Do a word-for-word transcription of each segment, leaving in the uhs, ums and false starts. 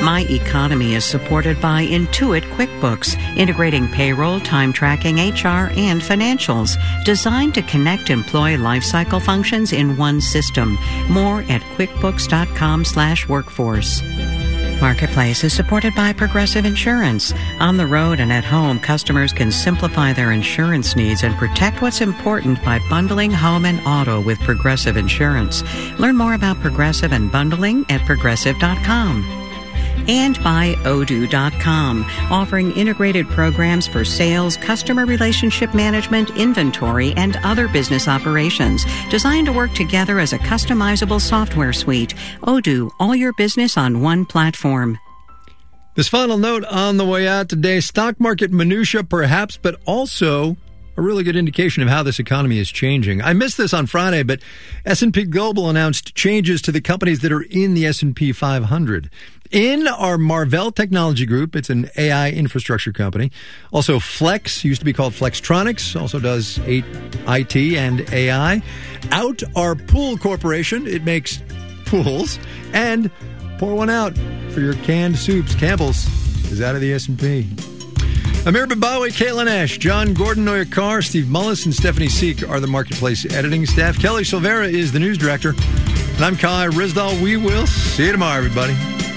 My Economy is supported by Intuit QuickBooks, integrating payroll, time tracking, H R, and financials, designed to connect employee lifecycle functions in one system. More at quickbooks.com slash workforce. Marketplace is supported by Progressive Insurance. On the road and at home, customers can simplify their insurance needs and protect what's important by bundling home and auto with Progressive Insurance. Learn more about Progressive and bundling at progressive dot com. And by Odoo dot com, offering integrated programs for sales, customer relationship management, inventory, and other business operations, designed to work together as a customizable software suite. Odoo, all your business on one platform. This final note on the way out today, stock market minutia perhaps, but also a really good indication of how this economy is changing. I missed this on Friday, but S and P Global announced changes to the companies that are in the S and P five hundred. In our Marvell Technology Group, it's an A I infrastructure company. Also, Flex, used to be called Flextronics, also does I T and A I. Out our Pool Corporation, it makes pools. And pour one out for your canned soups. Campbell's is out of the S and P. Amir Babawi, Caitlin Ash, John Gordon, Noya Carr, Steve Mullis, and Stephanie Seek are the Marketplace editing staff. Kelly Silvera is the news director. And I'm Kai Rizdal. We will see you tomorrow, everybody.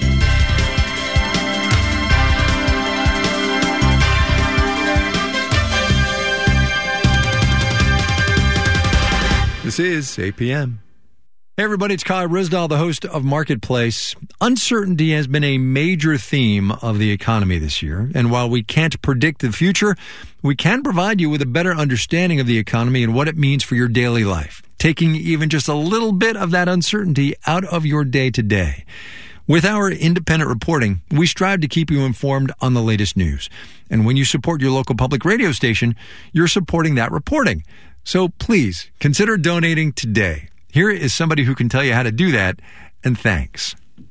This is eight p.m. Hey, everybody, it's Kai Rizdal, the host of Marketplace. Uncertainty has been a major theme of the economy this year. And while we can't predict the future, we can provide you with a better understanding of the economy and what it means for your daily life, taking even just a little bit of that uncertainty out of your day-to-day. With our independent reporting, we strive to keep you informed on the latest news. And when you support your local public radio station, you're supporting that reporting. So please consider donating today. Here is somebody who can tell you how to do that, and thanks.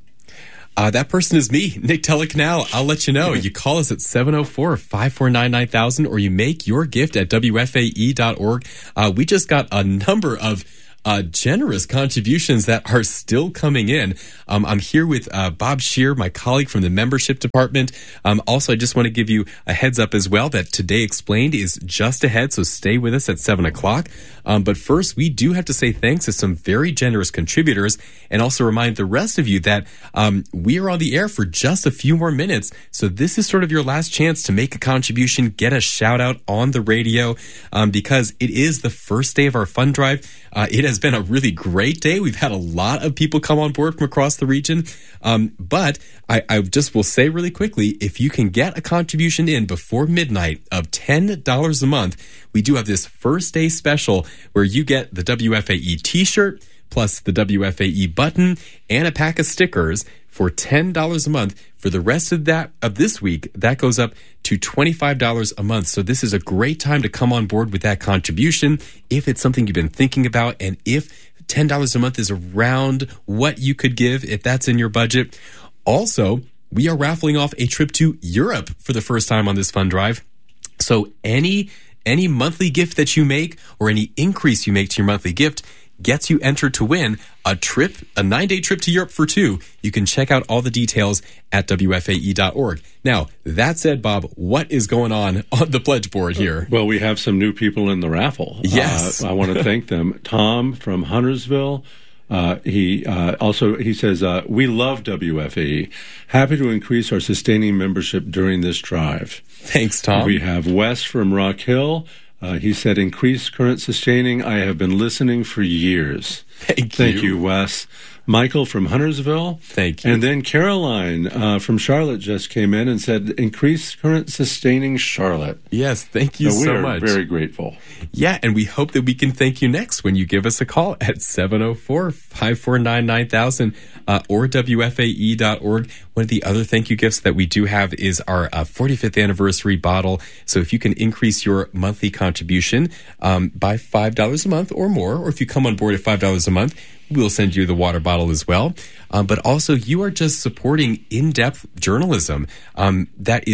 Uh, that person is me, Nick Telecanal. I'll let you know. You call us at seven oh four, five four nine, nine thousand, or you make your gift at W F A E dot org. Uh, we just got a number of Uh, generous contributions that are still coming in. Um, I'm here with uh, Bob Scheer, my colleague from the membership department. Um, also, I just want to give you a heads up as well that Today Explained is just ahead, so stay with us at seven o'clock. Um, but first, we do have to say thanks to some very generous contributors and also remind the rest of you that um, we are on the air for just a few more minutes. So this is sort of your last chance to make a contribution, get a shout out on the radio, um, because it is the first day of our fund drive. Uh, it has been a really great day. We've had a lot of people come on board from across the region. Um, but I, I just will say really quickly, if you can get a contribution in before midnight of ten dollars a month, we do have this first day special where you get the W F A E t-shirt plus the W F A E button and a pack of stickers for ten dollars a month. For the rest of that of this week, that goes up to twenty-five dollars a month. So this is a great time to come on board with that contribution if it's something you've been thinking about, and if ten dollars a month is around what you could give, if that's in your budget. Also, we are raffling off a trip to Europe for the first time on this fund drive. So any any monthly gift that you make or any increase you make to your monthly gift gets you entered to win a trip, a nine-day trip to Europe for two. You can check out all the details at W F A E dot org. Now, that said, Bob, what is going on on the pledge board here? Well, we have some new people in the raffle. Yes. Uh, I want to thank them. Tom from Huntersville. Uh, he uh, also, he says, uh, we love W F A E. Happy to increase our sustaining membership during this drive. Thanks, Tom. We have Wes from Rock Hill. Uh, he said, increase current sustaining. I have been listening for years. Thank you. Thank you, Wes. Michael from Huntersville. Thank you. And then Caroline uh, from Charlotte just came in and said, increase current sustaining Charlotte. Yes, thank you so, so we are much. Very grateful. Yeah, and we hope that we can thank you next when you give us a call at seven oh four, five four nine, nine thousand uh, or W F A E dot org. One of the other thank you gifts that we do have is our uh, forty-fifth anniversary bottle. So if you can increase your monthly contribution um, by five dollars a month or more, or if you come on board at five dollars a month, we'll send you the water bottle as well. Um, but also, you are just supporting in-depth journalism um, that is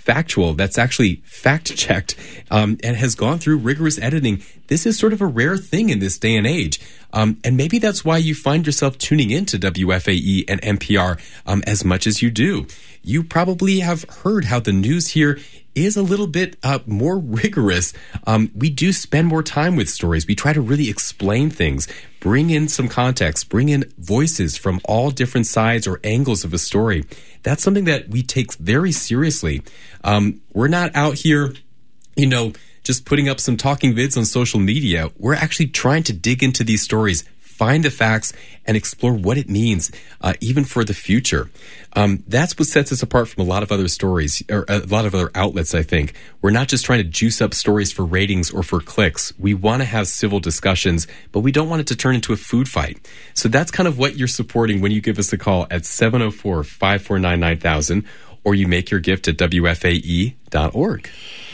factual, that's actually fact-checked, um, and has gone through rigorous editing. This is sort of a rare thing in this day and age. Um, and maybe that's why you find yourself tuning into W F A E and N P R um, as much as you do. You probably have heard how the news here is a little bit uh, more rigorous. Um, we do spend more time with stories. We try to really explain things, bring in some context, bring in voices from all different sides or angles of a story. That's something that we take very seriously. Um, we're not out here, you know, just putting up some talking vids on social media. We're actually trying to dig into these stories, find the facts, and explore what it means, uh, even for the future. Um, that's what sets us apart from a lot of other stories, or a lot of other outlets, I think. We're not just trying to juice up stories for ratings or for clicks. We want to have civil discussions, but we don't want it to turn into a food fight. So that's kind of what you're supporting when you give us a call at seven oh four, five four nine, nine thousand, or you make your gift at W F A E dot org.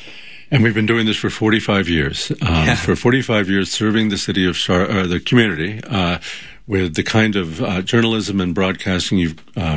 And we've been doing this for forty-five years. Um, yeah. For forty-five years, serving the city of Char- uh, the community uh, with the kind of uh, journalism and broadcasting you've uh,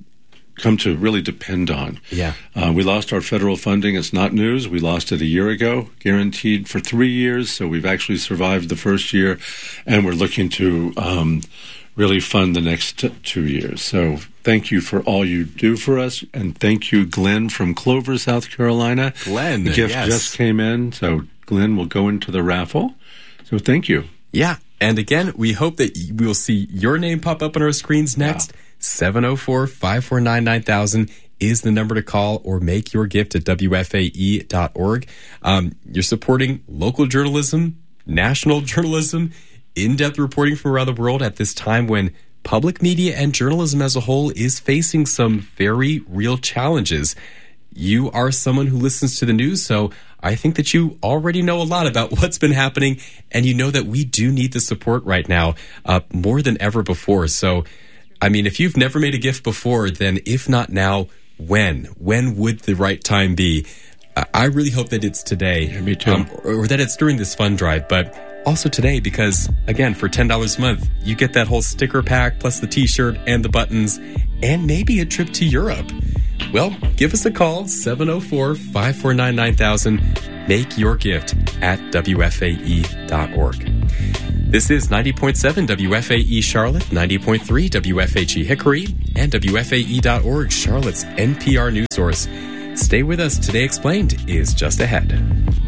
come to really depend on. Yeah. Uh, we lost our federal funding. It's not news. We lost it a year ago, guaranteed for three years. So we've actually survived the first year, and we're looking to um, really fund the next t- two years. So thank you for all you do for us, and thank you, Glenn from Clover, South Carolina. Glenn, the gift yes. just came in, so Glenn will go into the raffle. So thank you. Yeah, and again, we hope that we will see your name pop up on our screens next. Wow. seven oh four, five four nine, nine thousand is the number to call, or make your gift at W F A E dot org. Um, you're supporting local journalism, national journalism, in-depth reporting from around the world at this time when public media and journalism as a whole is facing some very real challenges. You are someone who listens to the news, so I think that you already know a lot about what's been happening, and you know that we do need the support right now uh, more than ever before. So, I mean, if you've never made a gift before, then if not now, when? When would the right time be? I really hope that it's today. Yeah, me too. Um, or, or that it's during this fund drive, but also today, because, again, for ten dollars a month, you get that whole sticker pack, plus the t-shirt and the buttons, and maybe a trip to Europe. Well, give us a call, seven oh four, five four nine, nine thousand. Make your gift at W F A E dot org. This is ninety point seven W F A E Charlotte, ninety point three W F H E Hickory, and W F A E dot org, Charlotte's N P R news source. Stay with us. Today Explained is just ahead.